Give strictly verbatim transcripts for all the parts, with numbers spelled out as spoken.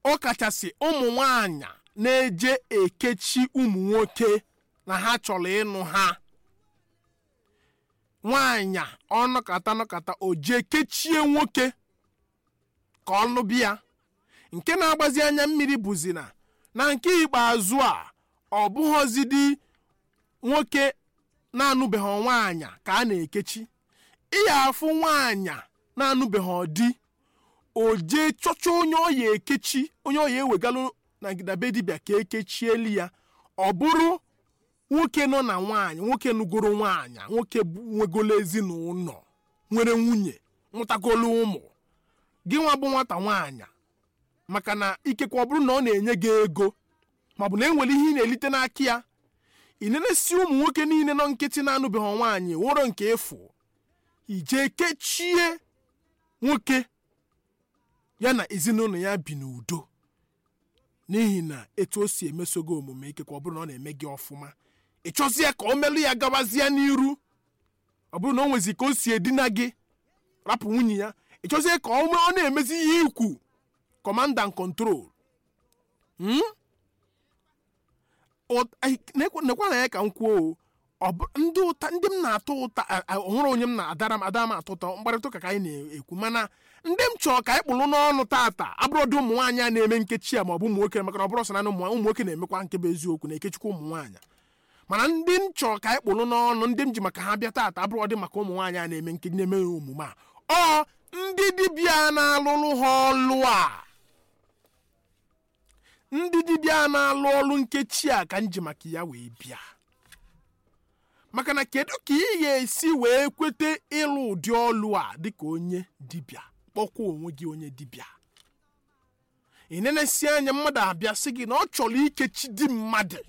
ọ kachasị ụmụ nwaanyị na-eje ekechi ụmụ nwoke na ha chọrọ ịnụ ha. Nwaanyị ọnọkata nọkata o jee kechie nwoke ka ọ lụbịa. Nke na-agbazi anya mmiri bụzi na na nke ikpeazụ a ọ bụghọzidi nwoke na-anụbeghị nwaanyị ka a na-ekechi. Ịya afụ nwaanyị na-anụbeghị di o jee chọcha onye ọya ekechi, onye ọya ewegalụ na gidabe dibịa ka ekechieli ya. Ọ bụrụ nwoke nọ na nwaanyị, nwoke nụgoro nwaanyị, nwoke nwegolo ezinụlọ, nwere nwunye, nwụtagolo ụmụ, gị nwa bụ nwata nwaanyị, maka na ikekwe ọ bụrụ na ọ na-enye gị ego maọbụ na enwere ihe ị na-elite n'aka ya, ị na-esi ụmụ nwoke niile nọ nkịtị na-anụbeghị nwaanyị nwụrụ nke efu, ije kechie nwoke ya na ezinụlọ ya bi n'udo, n'ihi na etu o si emesogo omume ikekwe ọ bụrụ na ọ na-eme gị ọfụma, ị chọzie ka o melụ ya gabazie n'iru. Ọ bụrụ na o nwezi ka o si edina gị rapụ nwunye ya, ị chọzie ka ọ na-emezi ihe ikwu command and control. nekwa na ya ka m kwuo, ndị ụta ndị m na-atụ ụta ọhụrụ onye m na-adara m adara m atụ ụtọ mkparịta ụka ka anyị na-ekwu, mana ndị m chọrọ ka anyị kpụrụ n'ọnụ tata abụrụdị ụmụ nwaanyị a na-eme nkechi a maọbụ ụmụ nwoke, maka na ọ bụrụ sọ na ụmụ nwoke na-emekwa nke bụ eziokwu na-ekechikwa ụmụ nwaanyị. Mana ndị m chọrọ ka anyị kpụrụ n'ọnụ, ndị m ji maka ha bịa tata abụrụdị maka ụmụ nwaanyị a na-eme nke na-eme omume a, ọ ndị dibịa na-alụrụ ha ọlụ a, ndị dibịa na-alụ ọlụ nkechi a ka m ji maka ya wee bịa. Maka na kedu ka ị ga-esi wee kwete ịlụ ụdị ọlụ a dịka onye dibịa, kpọkwa onwe gị onye dibịa? Ị na-enesi anya mmadụ abịa sị gị na ọ chọrọ ikechi di mmadụ.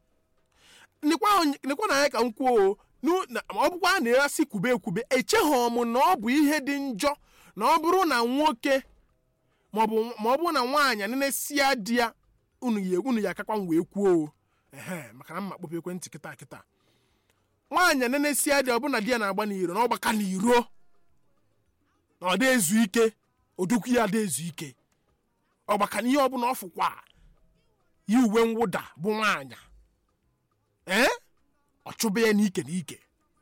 Nekwa na ya ka m kwuo, ọ bụkwa na asị kwube ekwube, echeghọ m na ọ bụ ihe dị njọ na ọ bụrụ na nwoke ma ọ bụ na nwaanyị na-enesia di ya unu ya akakwa m wee kwuo ehe, maka na mma kpọpụ ekwentị kịta kịta. Nwaanyị na-enesia di ọ bụ na di ya na-agba n'iro na ọgbaka n'iro na ọ dị ezu ike, odukwu ya dị ezu ike, ọgbaka n'ihe ọ bụla ọ fụkwa yi uwe mwụda bụ nwaanyị ee ọ chụba ya n'ike n'ike,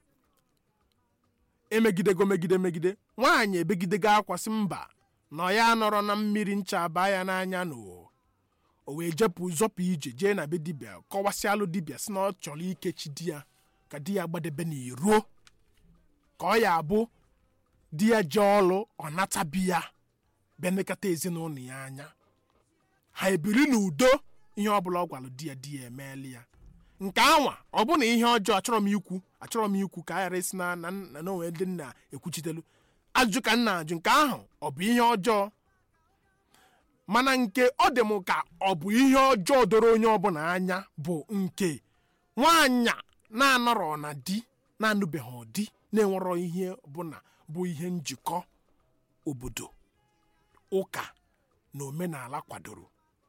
emegidego megide megide, nwaanyị ebegidego akwasị mba na ya nọrọ na mmiri ncha baa ya n'anya na o wee jepụ zọpụ ije jee na be dibịa kọwasịalụ dibịa si na ọ chọrọ ikechi di ya ka di ya gbadebe n'iro, ka ọ ya abụ di ya jee ọlụ ọ natabi ya benekata ezinụlọ ya anya, ha ebiri n'udo, ihe ọbụla ọ gwalụ di ya di ya emeela ya. Nke anwa ọ bụ na ihe ọjọọ achọrọ m ikwu achọrọ m ikwu ka a ghara isi na na onwe ndị nna ekwuchitelu ajụjụ ka nna ajụ, nke ahụ ọ bụ ihe ọjọọ? Mana nke ọ dị m ka ọ bụ ihe ọjọọ doro onye ọbụla anya bụ nke nwaanyị na-anọrọ na di na-anụbeghị di na-enwerọ ihe ọbụla bụ ihe njikọ obodo, ụka na omenala kwadoro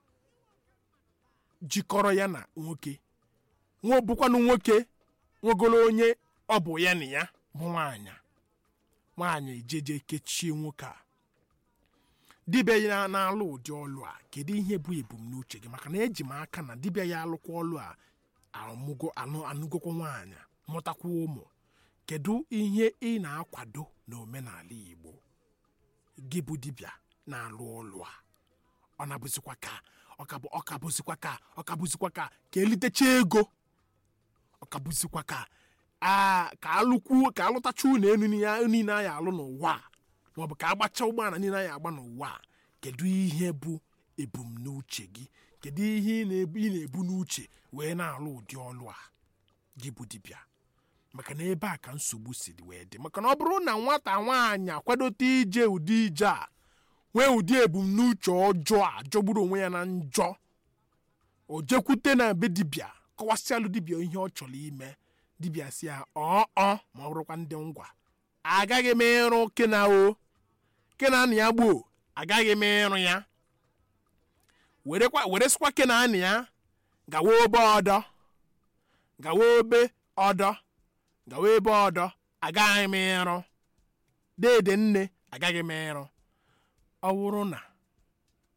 jikọrọ ya na nwoke, nwa bụkwanụ nwoke nwegolo onye ọ bụ ya na ya bụ nwaanyị, nwaanyị ejeje kechie nwoke a. Dibịa ya na-alụ ụdị ọlụ a, kedu ihe bụ ebumnuche gị? Maka na eji m aka na dibịa ya alụkwa ọlụ a amụgo anụgokwa nwaanyị mụtakwa ụmụ. Kedu ihe ị na-akwado n'omenala Igbo gị bụ dibịa na-alụ ọlụ a? Ọ na-abụzikwa ka ọkabụzikwa ka ọkabụzikwa ka ka elitecha ego, ọkabụzikwa ka a ka alụkwu ka alụtacha ụlọ elu ya niile anyị alụ n'ụwa maọbụ ka agbacha ụgbọala niile anyị agba n'ụwa. Kedu ihe bụ ebumnuche gị? Kedu ihe ị na-ebu n'uche wee na-alụ ụdị ọlụ a gị bụ dibịa? Maka na ebe a ka nsogbu si wee dị. Maka na ọ bụrụ na nwata nwaanyị akwadote ije ụdị ije a nwee ụdị ebumnuche ọjọọ a jọgburu onwe ya na njọ, o jekwute na be dibịa kọwasịalụ dibịa ihe ọ chọrọ ime, dibịa si ya ọ ọ ma ọ bụrụkwa ndị ngwa agaghị m ịrụ kena o kena na ya gboo, agaghị m ịrụ ya, werekwa weresịkwa kena na ya gawa obe ọdọ gawa obe ọdọ gawa ebe ọdọ, agaghị m ịrụ dede nne, agaghị m ịrụ. Ọ bụrụ na